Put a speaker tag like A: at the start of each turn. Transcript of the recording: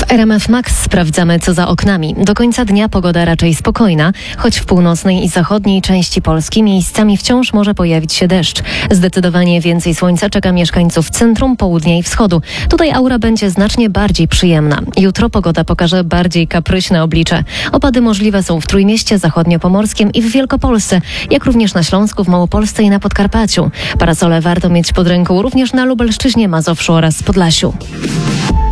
A: W RMF Max sprawdzamy, co za oknami. Do końca dnia pogoda raczej spokojna, choć w północnej i zachodniej części Polski miejscami wciąż może pojawić się deszcz. Zdecydowanie więcej słońca czeka mieszkańców centrum, południa i wschodu. Tutaj aura będzie znacznie bardziej przyjemna. Jutro pogoda pokaże bardziej kapryśne oblicze. Opady możliwe są w Trójmieście, Zachodniopomorskiem i w Wielkopolsce, jak również na Śląsku, w Małopolsce i na Podkarpaciu. Parasole warto mieć pod ręką również na Lubelszczyźnie, Mazowszu oraz Podlasiu.